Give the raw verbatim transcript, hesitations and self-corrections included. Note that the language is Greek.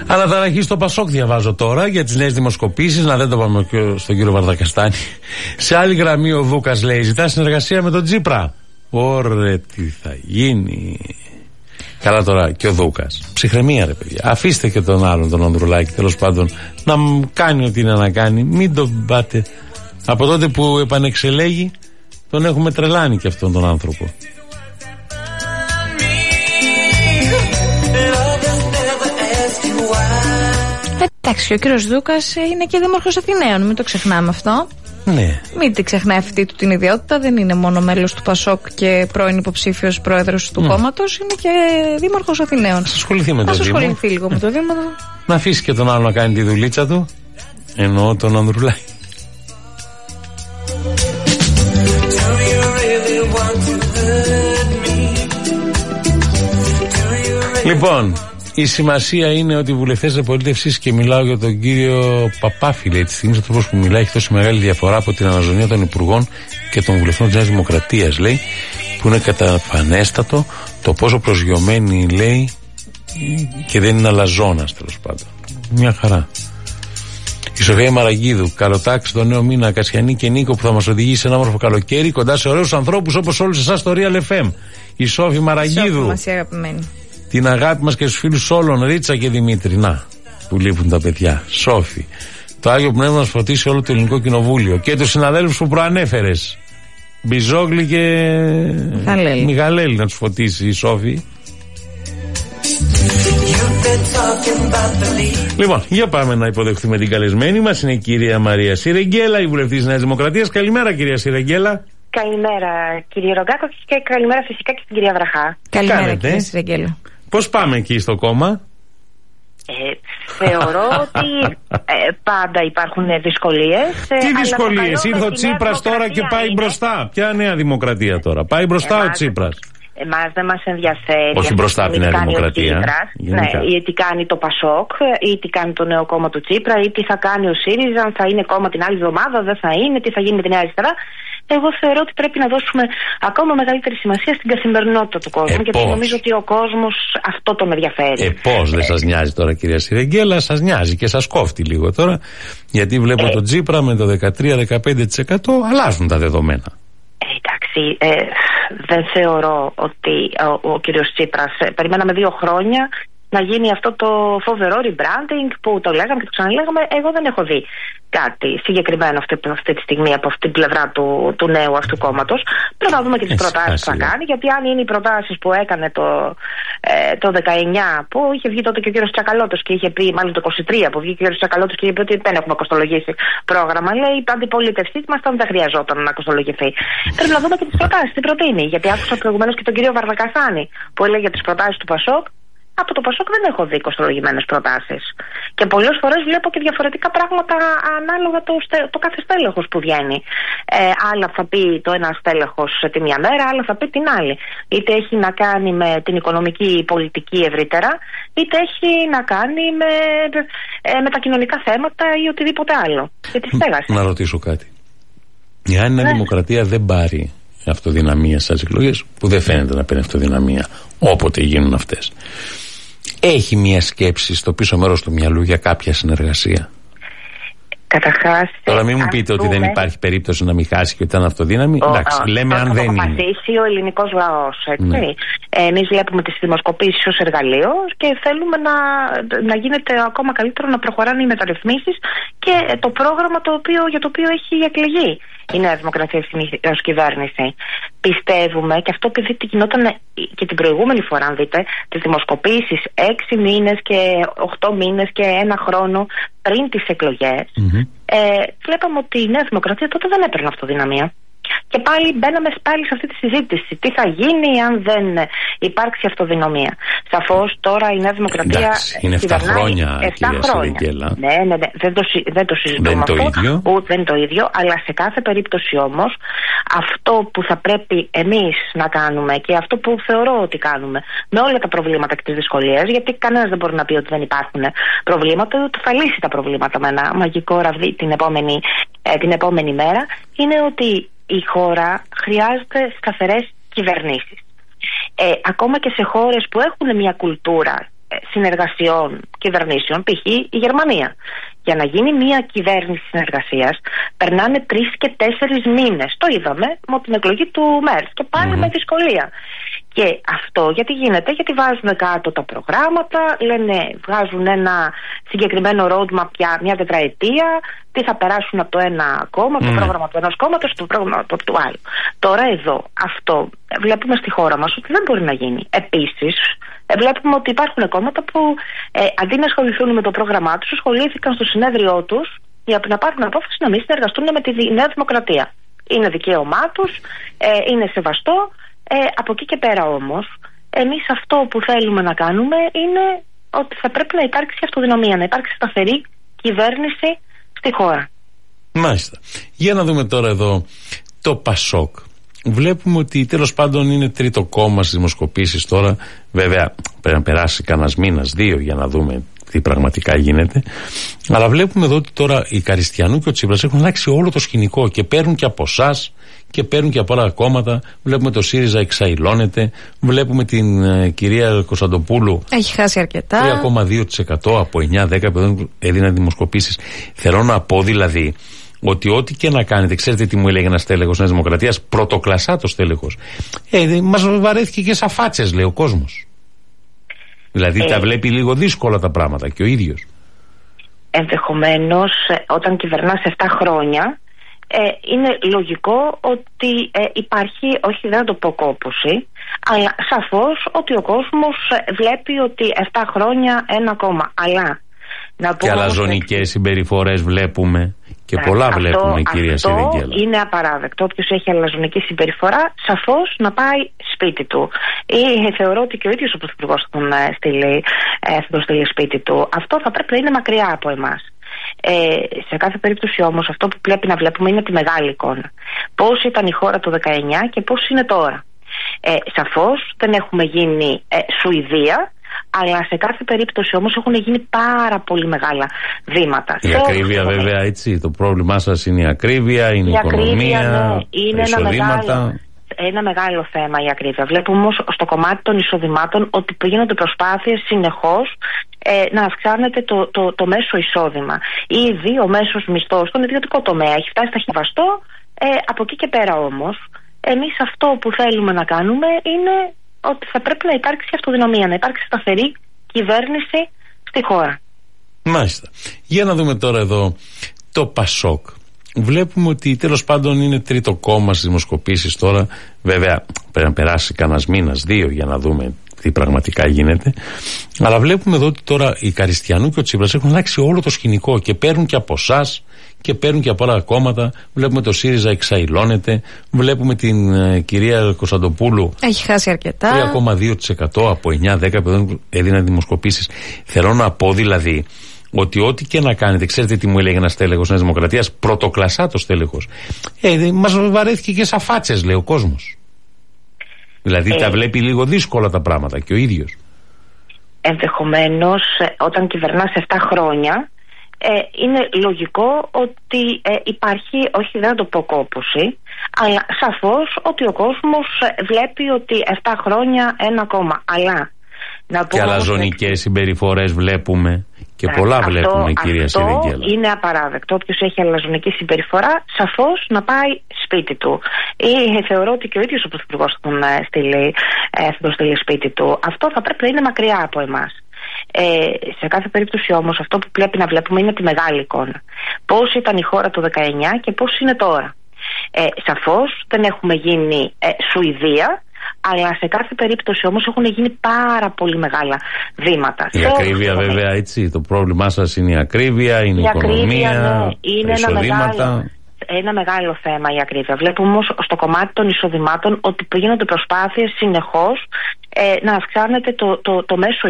Αναταραχή στο Πασόκ διαβάζω τώρα για τις νέες δημοσκοπήσεις. Να δεν το πάμε στον κύριο Βαρδακαστάνη. Σε άλλη γραμμή ο Δούκας λέει: ζητά συνεργασία με τον Τσίπρα. Ωρε, τι θα γίνει. Καλά τώρα και ο Δούκας. Ψυχραιμία, ρε παιδιά. Αφήστε και τον άλλον, τον Ανδρουλάκη, τέλος πάντων, να κάνει ό,τι είναι να κάνει. Μην τον πάτε. Από τότε που επανεξελέγει, τον έχουμε τρελάνει και αυτόν τον άνθρωπο. Εντάξει, και ο κύριος Δούκας είναι και δήμαρχος Αθηναίων, μην το ξεχνάμε αυτό. Ναι. Μην τη ξεχνάει αυτή του την ιδιότητα. Δεν είναι μόνο μέλος του Πασόκ και πρώην υποψήφιος πρόεδρος του mm. κόμματος, είναι και δήμαρχος Αθηναίων. Ας ασχοληθεί με το Δήμο. Δήμο. Ας ασχοληθεί λίγο με το Δήμο. Να αφήσει και τον άλλο να κάνει τη δουλίτσα του. Εννοώ τον Ανδρουλάκη. Λοιπόν, η σημασία είναι ότι οι βουλευτές της απολύτευσης, και μιλάω για τον κύριο Παπάφιλε, τη στιγμή ο τρόπος που μιλάει έχει τόσο μεγάλη διαφορά από την αναζωνία των υπουργών και των βουλευτών της Νέας Δημοκρατίας, λέει, που είναι καταφανέστατο το πόσο προσγειωμένοι, λέει, και δεν είναι αλαζόνας, τέλος πάντων. Μια χαρά. Η Σοφία Μαραγκίδου, καλοτάξει το νέο μήνα Κασιανή και Νίκο που θα μας οδηγήσει σε ένα όμορφο καλοκαίρι κοντά σε ωραίους ανθρώπους όπως όλους εσάς στο Real εφ εμ. Η Σόφη Μαραγκίδου. Μας, η αγαπημένη. Την αγάπη μας και στους φίλους όλων, Ρίτσα και Δημήτρη. Να, που λείπουν τα παιδιά. Σόφη. Το Άγιο Πνεύμα να σφωτίσει όλο το Ελληνικό Κοινοβούλιο. Και τους συναδέλφους που προανέφερες. Μπιζόγλη και Μιχαλέλη. Μιχαλέλη να τους φωτίσει η Σόφη. Λοιπόν, για πάμε να υποδεχθούμε την καλεσμένη μας. Είναι η κυρία Μαρία Σιρεγγέλα, η βουλευτής της Νέας Δημοκρατίας. Καλημέρα, κυρία Σιρεγγέλα. Καλημέρα, κύριε Ρογκάκο, και καλημέρα φυσικά και στην κυρία Βραχά. Καλημέρα, Κάνετε. Κυρία Σιρεγγέλα. Πώς πάμε εκεί στο κόμμα? Ε, θεωρώ ότι ε, πάντα υπάρχουν δυσκολίες. Τι δυσκολίες? Ήρθε ο Τσίπρας τώρα και πάει είναι... μπροστά. Ποια Νέα Δημοκρατία τώρα? Πάει μπροστά εμάς, ο Τσίπρας. Εμάς δεν μας ενδιαφέρει. Όχι μπροστά από τη Νέα Δημοκρατία. Ναι, ή τι κάνει το Πασόκ, ή τι κάνει το νέο κόμμα του Τσίπρα, ή τι θα κάνει ο ΣΥΡΙΖΑ, αν θα είναι κόμμα την άλλη εβδομάδα, δεν θα είναι, τι θα γίνει με τη Νέα Αριστερά. Εγώ θεωρώ ότι πρέπει να δώσουμε ακόμα μεγαλύτερη σημασία στην καθημερινότητα του κόσμου, ε, γιατί πώς? νομίζω ότι ο κόσμος αυτό τον ενδιαφέρει. Ε, πώς δεν σας νοιάζει τώρα, κυρία Σιρεγγέλα? Σας νοιάζει και σας κόφτει λίγο τώρα, γιατί βλέπω ε, τον Τσίπρα με το δεκατρία με δεκαπέντε τοις εκατό αλλάζουν τα δεδομένα. Ε, εντάξει, ε, δεν θεωρώ ότι ο, ο κύριος Τσίπρας, ε, περιμέναμε δύο χρόνια να γίνει αυτό το φοβερό rebranding που το λέγαμε και το ξαναλέγαμε. Εγώ δεν έχω δει κάτι συγκεκριμένο αυτή, αυτή τη στιγμή από αυτή την πλευρά του, του νέου αυτού κόμματος. Πρέπει να δούμε και τις προτάσεις που θα κάνει, γιατί αν είναι οι προτάσεις που έκανε το, ε, το δεκαεννιά, που είχε βγει τότε και ο κύριος Τσακαλώτος και είχε πει, μάλλον το είκοσι τρία που βγήκε ο κύριος Τσακαλώτος και είχε πει ότι δεν έχουμε κοστολογήσει πρόγραμμα. Λέει η αντιπολίτευσή μας δεν χρειαζόταν να κοστολογηθεί. Πρέπει να δούμε και τις προτάσεις, τι προτείνει. Γιατί άκουσα προηγουμένως και τον κύριο Βαρδακαστάνη που έλεγε τις προτάσεις του Πασόκ. Από το Πασόκ δεν έχω δει κοστολογημένες προτάσεις. Και πολλές φορές βλέπω και διαφορετικά πράγματα ανάλογα το, το κάθε στέλεχος που βγαίνει. Ε, άλλα θα πει το ένα στέλεχος τη μια μέρα, άλλα θα πει την άλλη. Είτε έχει να κάνει με την οικονομική πολιτική ευρύτερα, είτε έχει να κάνει με, ε, με τα κοινωνικά θέματα ή οτιδήποτε άλλο. Και τη στέγαση. Να ρωτήσω κάτι. Εάν η ναι. Δημοκρατία δεν πάρει αυτοδυναμία στις εκλογές, που δεν φαίνεται να παίρνει αυτοδυναμία όποτε γίνουν αυτές, έχει μια σκέψη στο πίσω μέρος του μυαλού για κάποια συνεργασία? Καταρχάς, τώρα μην μου πείτε ότι δεν υπάρχει περίπτωση να μην χάσει και ότι ήταν αυτοδύναμη. Ο, εντάξει, ο, λέμε αν δεν είναι. Το αποφασίσει ο ελληνικός λαός. Ναι. Εμείς βλέπουμε τις δημοσκοπήσεις ως εργαλείο και θέλουμε να, να γίνεται ακόμα καλύτερο, να προχωράνε οι μεταρρυθμίσεις και το πρόγραμμα το οποίο, για το οποίο έχει εκλεγεί η Νέα Δημοκρατία ως κυβέρνηση. Πιστεύουμε, και αυτό επειδή γινόταν και την προηγούμενη φορά, αν δείτε, τις δημοσκοπήσεις έξι μήνες και οχτώ μήνες και ένα χρόνο πριν τις εκλογές, mm-hmm. ε, βλέπαμε ότι η Νέα Δημοκρατία τότε δεν έπαιρνε αυτοδυναμία. Και πάλι μπαίναμε πάλι σε αυτή τη συζήτηση. Τι θα γίνει αν δεν υπάρξει αυτοδυναμία? Σαφώς τώρα η Νέα Δημοκρατία. Εντάξει, είναι επτά χρόνια, κυρία Σιρεγγέλα. Ναι, ναι, ναι, δεν το, δεν το συζητούμε δεν αυτό. Το ίδιο. Ούτε, δεν είναι το ίδιο. Αλλά σε κάθε περίπτωση όμως, αυτό που θα πρέπει εμείς να κάνουμε και αυτό που θεωρώ ότι κάνουμε, με όλα τα προβλήματα και τις δυσκολίες, γιατί κανένας δεν μπορεί να πει ότι δεν υπάρχουν προβλήματα, ότι θα λύσει τα προβλήματα με ένα μαγικό ραβδί την επόμενη, ε, την επόμενη μέρα, είναι ότι η χώρα χρειάζεται σταθερές κυβερνήσεις. Ε, ακόμα και σε χώρες που έχουν μια κουλτούρα συνεργασιών κυβερνήσεων, π.χ. η Γερμανία. Για να γίνει μια κυβέρνηση συνεργασίας περνάνε τρεις και τέσσερις μήνες. Το είδαμε με την εκλογή του Μέρκελ και πάλι mm-hmm. με δυσκολία. Και αυτό γιατί γίνεται, γιατί βάζουν κάτω τα προγράμματα, λένε, βγάζουν ένα συγκεκριμένο roadmap για μια τετραετία, τι θα περάσουν από το ένα κόμμα, mm. το πρόγραμμα του ενός κόμματος στο πρόγραμμα του, του άλλου. Τώρα εδώ αυτό βλέπουμε στη χώρα μας ότι δεν μπορεί να γίνει. Επίσης βλέπουμε ότι υπάρχουν κόμματα που ε, αντί να ασχοληθούν με το πρόγραμμά τους, ασχολήθηκαν στο συνέδριό τους για να πάρουν απόφαση να μην συνεργαστούν με τη Νέα Δημοκρατία. Είναι δικαίωμά τους, ε, είναι σεβαστό. Ε, από εκεί και πέρα όμως, εμείς αυτό που θέλουμε να κάνουμε είναι ότι θα πρέπει να υπάρξει αυτοδυναμία, να υπάρξει σταθερή κυβέρνηση στη χώρα. Μάλιστα. Για να δούμε τώρα εδώ το Πασόκ. Βλέπουμε ότι τέλος πάντων είναι τρίτο κόμμα στις δημοσκοπήσεις τώρα. Βέβαια πρέπει να περάσει κανένας μήνας, δύο, για να δούμε τι πραγματικά γίνεται. Αλλά βλέπουμε εδώ ότι τώρα οι Καριστιανού και ο Τσίπρας έχουν αλλάξει όλο το σκηνικό και παίρνουν και από εσάς και παίρνουν και από άλλα κόμματα. Βλέπουμε το ΣΥΡΙΖΑ εξαϊλώνεται. Βλέπουμε την ε, κυρία Κωνσταντοπούλου. Έχει χάσει αρκετά. τρία κόμμα δύο τοις εκατό από εννιά δέκα που έδιναν δημοσκοπήσεις. Θέλω να πω δηλαδή ότι ό,τι και να κάνετε, ξέρετε τι μου έλεγε ένας στέλεχος Νέας Δημοκρατίας, πρωτοκλασσάτος στέλεχος. Ε, μας βαρέθηκε και σαν φάτσες, λέει ο κόσμος. Δηλαδή ε, τα βλέπει λίγο δύσκολα τα πράγματα και ο ίδιος. Ενδεχομένως όταν κυβερνάς επτά χρόνια ε, είναι λογικό ότι ε, υπάρχει, όχι δεν θα το πω κόπωση, αλλά σαφώς ότι ο κόσμος βλέπει ότι επτά χρόνια ένα κόμμα. Αλλά να και αλαζονικές συμπεριφορές βλέπουμε και ε, πολλά αυτό, βλέπουμε, κυρία Σιριγγέλα. Αυτό είναι απαράδεκτο. Όποιος έχει αλαζονική συμπεριφορά, σαφώς να πάει σπίτι του. Ή θεωρώ ότι και ο ίδιος ο Πρωθυπουργός θα τον στείλει, θα τον στείλει σπίτι του. Αυτό θα πρέπει να είναι μακριά από εμάς. Ε, σε κάθε περίπτωση όμως αυτό που πρέπει να βλέπουμε είναι τη μεγάλη εικόνα. Πώς ήταν η χώρα το δεκαεννιά και πώς είναι τώρα. Ε, σαφώς δεν έχουμε γίνει ε, Σουηδία, αλλά σε κάθε περίπτωση όμως έχουν γίνει πάρα πολύ μεγάλα βήματα. Η ακρίβεια βέβαια, έτσι, το πρόβλημά σας είναι η ακρίβεια, είναι η, η οικονομία, ακρίβεια, ναι, είναι ένα μεγάλο, ένα μεγάλο θέμα η ακρίβεια. Βλέπουμε όμως στο κομμάτι των εισοδημάτων ότι γίνονται προσπάθειες συνεχώς ε, να αυξάνεται το, το, το μέσο εισόδημα. Ήδη ο μέσος μισθός στον ιδιωτικό τομέα έχει φτάσει στα χιβαστό. Ε, από εκεί και πέρα όμως, εμείς αυτό που θέλουμε να κάνουμε είναι ότι θα πρέπει να υπάρξει αυτοδυναμία, να υπάρξει σταθερή κυβέρνηση στη χώρα. Μάλιστα. Για να δούμε τώρα εδώ το Πασόκ. Βλέπουμε ότι τέλος πάντων είναι τρίτο κόμμα στις δημοσκοπήσεις τώρα. Βέβαια πρέπει να περάσει κανένας μήνας, δύο, για να δούμε τι πραγματικά γίνεται. Αλλά βλέπουμε εδώ ότι τώρα οι Καριστιανού και ο Τσίπρας έχουν αλλάξει όλο το σκηνικό και παίρνουν και από εσάς και παίρνουν και από άλλα κόμματα. Βλέπουμε το ΣΥΡΙΖΑ εξαϊλώνεται. Βλέπουμε την ε, κυρία Κωνσταντοπούλου. Έχει χάσει αρκετά. τρία κόμμα δύο τοις εκατό από εννιά δέκα που έδιναν δημοσκοπήσεις. Θέλω να πω δηλαδή ότι ό,τι και να κάνετε, ξέρετε τι μου έλεγε ένας στέλεχος Νέας Δημοκρατίας, πρωτοκλασσάτος στέλεχος. Ε, μας βαρέθηκε και σαν φάτσες, λέει ο κόσμος. Δηλαδή ε, τα βλέπει λίγο δύσκολα τα πράγματα και ο ίδιος. Ενδεχομένως όταν κυβερνάς επτά χρόνια ε, είναι λογικό ότι ε, υπάρχει, όχι δεν θα το πω κόπωση, αλλά σαφώς ότι ο κόσμος βλέπει ότι επτά χρόνια ένα κόμμα. Αλλά να και αλαζονικές ότι συμπεριφορές βλέπουμε και ε, πολλά αυτό, βλέπουμε, κυρία Σιριγγέλα. Αυτό είναι απαράδεκτο. Όποιος έχει αλαζονική συμπεριφορά, σαφώς να πάει σπίτι του. Ή θεωρώ ότι και ο ίδιος ο Πρωθυπουργός θα τον στείλει, θα τον στείλει σπίτι του. Αυτό θα πρέπει να είναι μακριά από εμάς. Ε, σε κάθε περίπτωση όμως αυτό που πρέπει να βλέπουμε είναι τη μεγάλη εικόνα. Πώς ήταν η χώρα το δεκαεννιά και πώς είναι τώρα. Ε, σαφώς δεν έχουμε γίνει ε, Σουηδία, αλλά σε κάθε περίπτωση όμως έχουν γίνει πάρα πολύ μεγάλα βήματα. Η ακρίβεια βέβαια, έτσι, το πρόβλημά σας είναι η ακρίβεια, είναι η, η οικονομία, ναι, είναι ένα μεγάλο, ένα μεγάλο θέμα η ακρίβεια. Βλέπουμε όμως στο κομμάτι των εισοδημάτων ότι γίνονται προσπάθειες συνεχώς ε, να αυξάνεται το, το, το μέσο